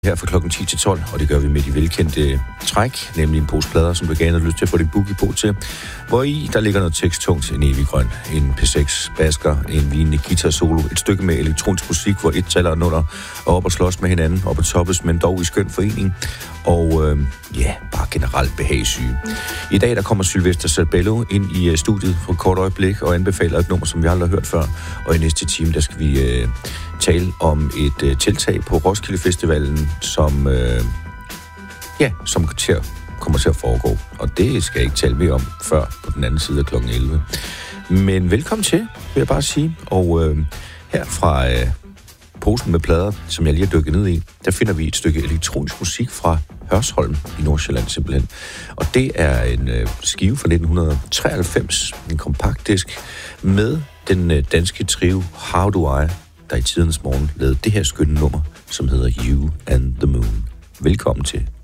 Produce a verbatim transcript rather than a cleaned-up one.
Her fra klokken ti til tolv, og det gør vi med de velkendte træk, nemlig en pose plader, som du gerne har lyst til at få din boogie på til. Hvor i, der ligger noget teksttungt, en evig grøn, en P seks basker, en vinende guitar solo, et stykke med elektronisk musik, hvor et taler og nuller er op og slås med hinanden, op og toppes, men dog i skøn forening. Og øh, ja, bare generelt behagssyge. I dag der kommer Sylvester Sabello ind i uh, studiet for et kort øjeblik og anbefaler et nummer, som vi aldrig har hørt før. Og i næste time, der skal vi uh, tale om et uh, tiltag på Roskilde Festivalen, som, uh, ja, som til, kommer til at foregå. Og det skal jeg ikke tale mere om før på den anden side af klokken elleve. Men velkommen til, vil jeg bare sige. Og uh, her fra uh, posen med plader, som jeg lige har dykket ned i, der finder vi et stykke elektronisk musik fra Hørsholm i Nordsjælland simpelthen. Og det er en øh, skive fra nitten treoghalvfems, en kompaktdisk med den øh, danske trio How Do I, der i tidens morgen lavede det her skønne nummer, som hedder You and the Moon. Velkommen til.